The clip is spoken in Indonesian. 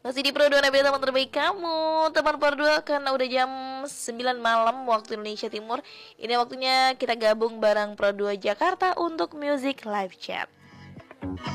Masih di Pro 2 Nabila, teman terbaik kamu. Teman Pro 2, karena udah jam 9 malam waktu Indonesia Timur. Ini waktunya kita gabung bareng Pro 2 Jakarta untuk Music Live Chat.